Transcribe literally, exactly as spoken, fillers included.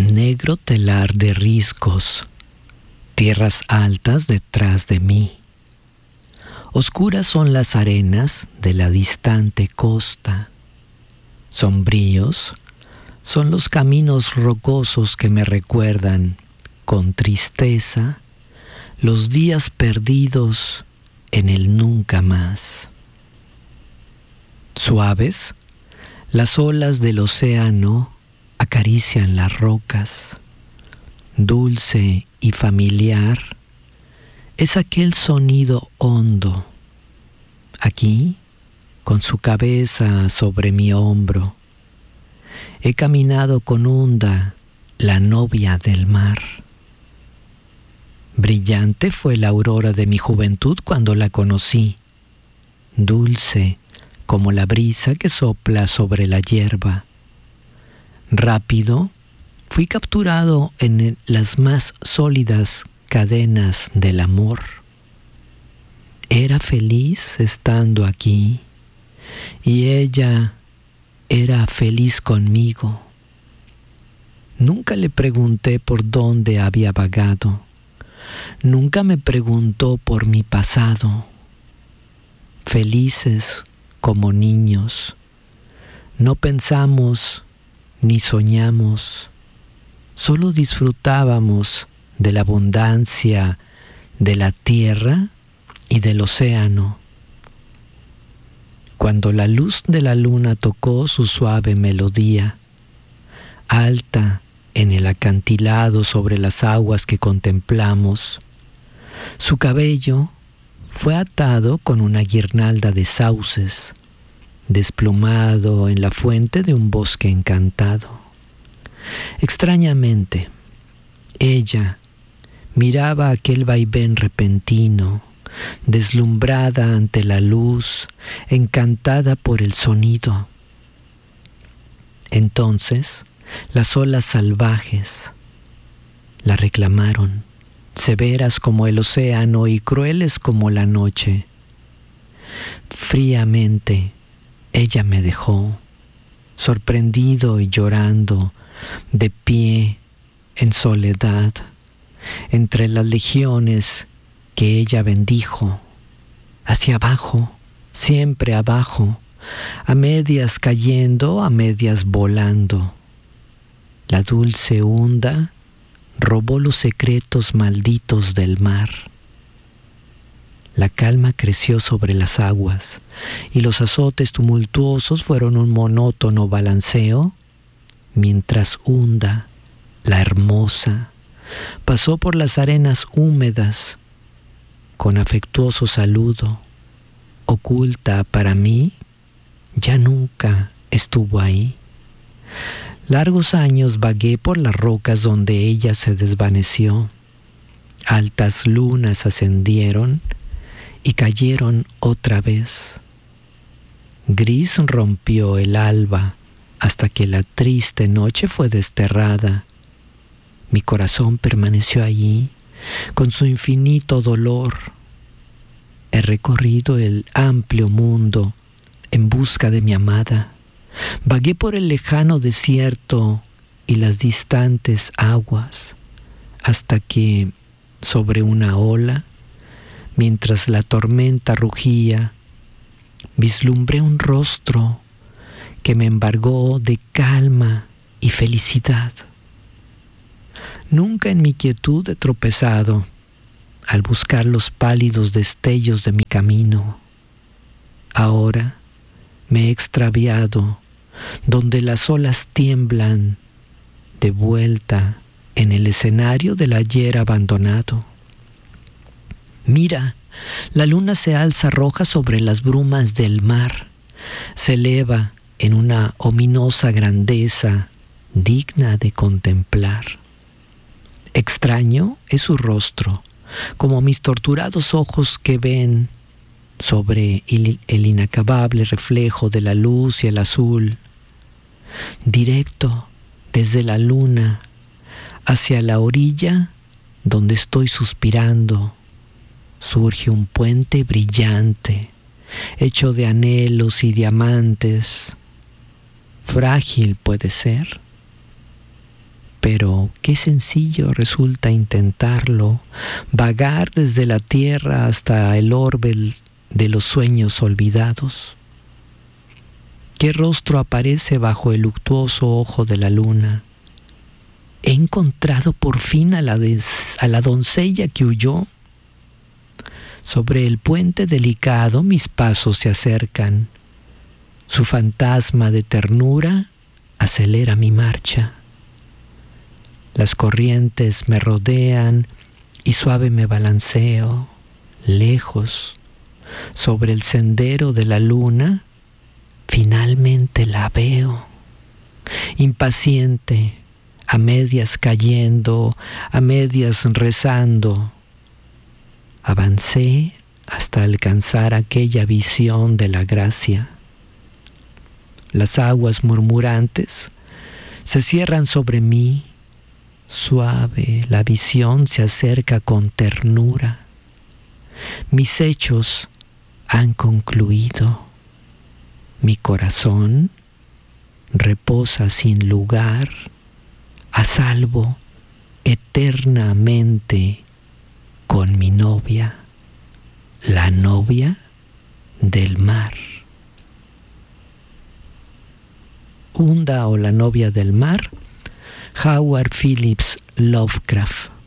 negro telar de riscos, tierras altas detrás de mí. Oscuras son las arenas de la distante costa. Sombríos son los caminos rocosos que me recuerdan con tristeza los días perdidos en el nunca más. Suaves, las olas del océano acarician las rocas. Dulce y familiar es aquel sonido hondo. Aquí, con su cabeza sobre mi hombro, he caminado con Hunda, la novia del mar. Brillante fue la aurora de mi juventud cuando la conocí, dulce como la brisa que sopla sobre la hierba. Rápido, fui capturado en las más sólidas cadenas del amor. Era feliz estando aquí y ella era feliz conmigo. Nunca le pregunté por dónde había vagado. Nunca me preguntó por mi pasado. Felices como niños, no pensamos ni soñamos, solo disfrutábamos de la abundancia de la tierra y del océano. Cuando la luz de la luna tocó su suave melodía, alta en el acantilado sobre las aguas que contemplamos, su cabello fue atado con una guirnalda de sauces, desplumado en la fuente de un bosque encantado. Extrañamente, ella miraba aquel vaivén repentino, deslumbrada ante la luz, encantada por el sonido. Entonces, las olas salvajes la reclamaron, severas como el océano y crueles como la noche. Fríamente, ella me dejó, sorprendido y llorando, de pie, en soledad, entre las legiones que ella bendijo, hacia abajo, siempre abajo, a medias cayendo, a medias volando. La dulce Hunda robó los secretos malditos del mar. La calma creció sobre las aguas y los azotes tumultuosos fueron un monótono balanceo, mientras Hunda, la hermosa, pasó por las arenas húmedas con afectuoso saludo. Oculta para mí, ya nunca estuvo ahí. Largos años vagué por las rocas donde ella se desvaneció. Altas lunas ascendieron y cayeron otra vez. Gris rompió el alba hasta que la triste noche fue desterrada. Mi corazón permaneció allí con su infinito dolor. He recorrido el amplio mundo en busca de mi amada. Vagué por el lejano desierto y las distantes aguas, hasta que, sobre una ola, mientras la tormenta rugía, vislumbré un rostro que me embargó de calma y felicidad. Nunca en mi quietud he tropezado al buscar los pálidos destellos de mi camino. Ahora me he extraviado donde las olas tiemblan, de vuelta en el escenario del ayer abandonado. Mira, la luna se alza roja sobre las brumas del mar, se eleva en una ominosa grandeza digna de contemplar. Extraño es su rostro, como mis torturados ojos que ven sobre el, el inacabable reflejo de la luz y el azul. Directo desde la luna hacia la orilla donde estoy suspirando, surge un puente brillante, hecho de anhelos y diamantes. Frágil puede ser, pero qué sencillo resulta intentarlo, vagar desde la tierra hasta el orbe de los sueños olvidados. ¿Qué rostro aparece bajo el luctuoso ojo de la luna? ¿He encontrado por fin a la, des, a la doncella que huyó? Sobre el puente delicado mis pasos se acercan. Su fantasma de ternura acelera mi marcha. Las corrientes me rodean y suave me balanceo, lejos, sobre el sendero de la luna. Finalmente la veo, impaciente, a medias cayendo, a medias rezando. Avancé hasta alcanzar aquella visión de la gracia. Las aguas murmurantes se cierran sobre mí, suave la visión se acerca con ternura. Mis hechos han concluido. Mi corazón reposa sin lugar, a salvo eternamente con mi novia, la novia del mar. Unda o la novia del mar, Howard Phillips Lovecraft.